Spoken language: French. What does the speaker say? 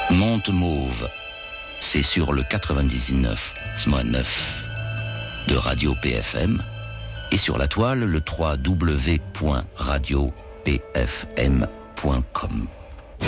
Monte Mauve, c'est sur le 99.9 de Radio PFM et sur la toile le www.radiopfm.com.